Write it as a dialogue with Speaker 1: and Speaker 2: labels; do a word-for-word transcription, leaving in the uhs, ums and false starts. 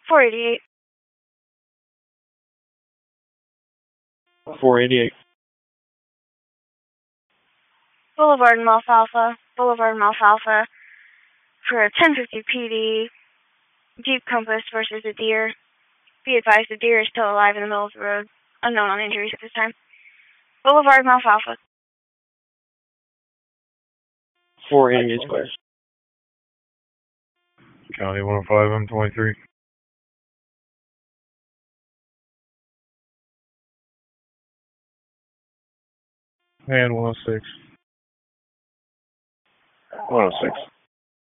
Speaker 1: four eighty-eight.
Speaker 2: four eighty-eight.
Speaker 1: Boulevard and Alfalfa. Boulevard and Alfalfa. For a ten fifty P D, Jeep Compass versus a deer. Be advised, the deer is still alive in the middle of the road. Unknown on injuries at this time. Boulevard and Alfalfa.
Speaker 2: four eighty-eight squares.
Speaker 3: County one oh five, M twenty-three. And one oh six.
Speaker 2: one oh six.